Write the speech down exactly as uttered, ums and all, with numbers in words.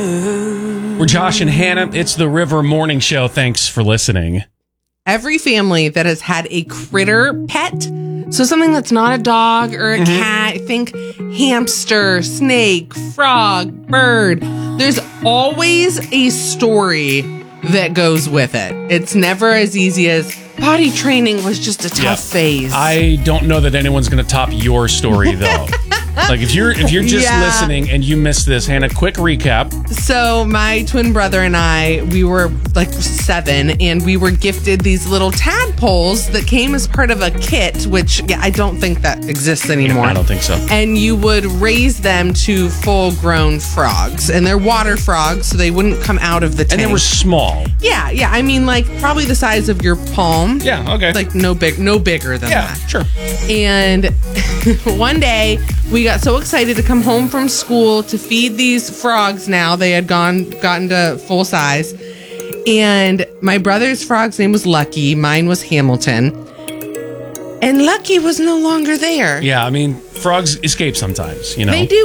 We're Josh and Hannah. It's the River Morning Show. Thanks for listening. Every family that has had a critter pet, so something that's not a dog or a mm-hmm. cat, think hamster, snake, frog, bird, there's always a story that goes with it. It's never as easy as potty training was just a tough yeah. phase. I don't know that anyone's going to top your story, though. Like, if you're if you're just yeah. listening and you missed this, Hannah, quick recap. So my twin brother and I, we were like seven, and we were gifted these little tadpoles that came as part of a kit, which yeah, I don't think that exists anymore. Yeah, I don't think so. And you would raise them to full-grown frogs, and they're water frogs, so they wouldn't come out of the tank. And they were small. Yeah, yeah. I mean, like probably the size of your palm. Yeah, okay. Like no big, no bigger than yeah, that. Yeah, sure. And one day we got so excited to come home from school to feed these frogs. Now they had gone gotten to full size, and my brother's frog's name was Lucky. Mine was Hamilton, and Lucky was no longer there. Yeah, I mean, frogs escape sometimes. You know, they do.